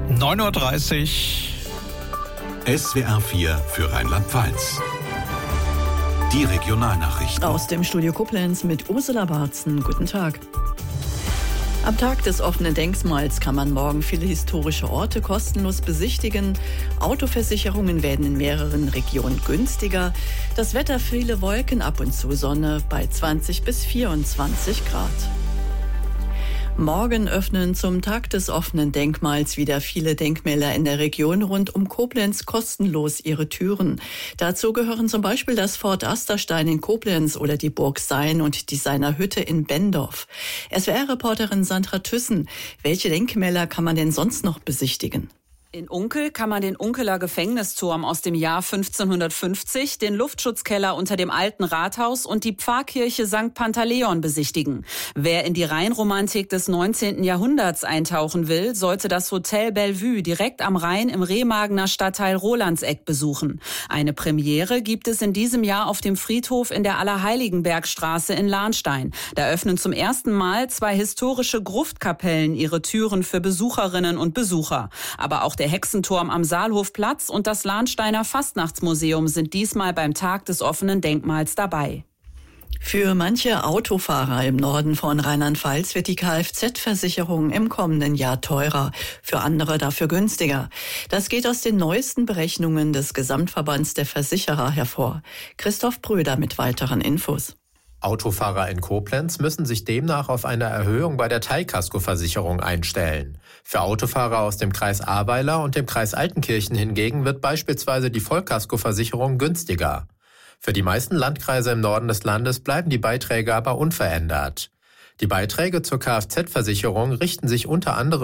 9:30 Uhr. SWR 4 für Rheinland-Pfalz. Die Regionalnachrichten. Aus dem Studio Koblenz mit Ursula Barzen. Guten Tag. Am Tag des offenen Denkmals kann man morgen viele historische Orte kostenlos besichtigen. Autoversicherungen werden in mehreren Regionen günstiger. Das Wetter viele Wolken, ab und zu Sonne bei 20 bis 24 Grad. Morgen öffnen zum Tag des offenen Denkmals wieder viele Denkmäler in der Region rund um Koblenz kostenlos ihre Türen. Dazu gehören zum Beispiel das Fort Asterstein in Koblenz oder die Burg Sein und die Seiner Hütte in Bendorf. SWR-Reporterin Sandra Thyssen, welche Denkmäler kann man denn sonst noch besichtigen? In Unkel kann man den Unkeler Gefängnisturm aus dem Jahr 1550, den Luftschutzkeller unter dem alten Rathaus und die Pfarrkirche St. Pantaleon besichtigen. Wer in die Rheinromantik des 19. Jahrhunderts eintauchen will, sollte das Hotel Bellevue direkt am Rhein im Remagener Stadtteil Rolandseck besuchen. Eine Premiere gibt es in diesem Jahr auf dem Friedhof in der Allerheiligenbergstraße in Lahnstein. Da öffnen zum ersten Mal 2 historische Gruftkapellen ihre Türen für Besucherinnen und Besucher. Aber auch der Hexenturm am Saalhofplatz und das Lahnsteiner Fastnachtsmuseum sind diesmal beim Tag des offenen Denkmals dabei. Für manche Autofahrer im Norden von Rheinland-Pfalz wird die Kfz-Versicherung im kommenden Jahr teurer, für andere dafür günstiger. Das geht aus den neuesten Berechnungen des Gesamtverbands der Versicherer hervor. Christoph Bröder mit weiteren Infos. Autofahrer in Koblenz müssen sich demnach auf eine Erhöhung bei der Teilkaskoversicherung einstellen. Für Autofahrer aus dem Kreis Ahrweiler und dem Kreis Altenkirchen hingegen wird beispielsweise die Vollkaskoversicherung günstiger. Für die meisten Landkreise im Norden des Landes bleiben die Beiträge aber unverändert. Die Beiträge zur Kfz-Versicherung richten sich unter anderem